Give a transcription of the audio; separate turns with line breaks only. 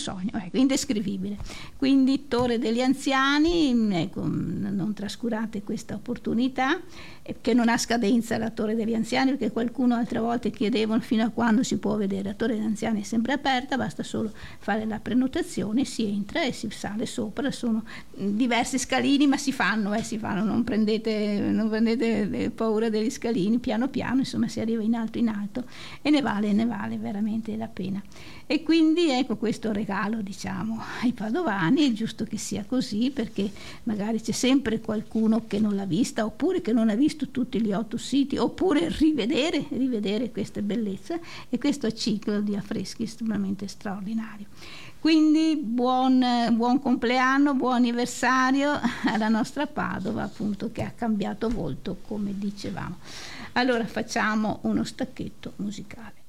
sogno, ecco, indescrivibile. Quindi Torre degli Anziani, ecco, non trascurate questa opportunità, che non ha scadenza la Torre degli Anziani, perché qualcuno altre volte chiedevano fino a quando si può vedere. La Torre degli Anziani è sempre aperta, basta solo fare la prenotazione, si entra e si sale sopra. Sono diversi scalini, ma si fanno, non prendete paura degli scalini, piano piano, insomma, si arriva in alto e ne vale veramente la pena. E quindi ecco, questo regalo, diciamo, ai padovani, è giusto che sia così, perché magari c'è sempre qualcuno che non l'ha vista, oppure che non ha visto tutti gli 8 siti, oppure rivedere queste bellezze, e questo ciclo di affreschi estremamente straordinario. Quindi buon compleanno, buon anniversario alla nostra Padova, appunto, che ha cambiato volto, come dicevamo. Allora facciamo uno stacchetto musicale.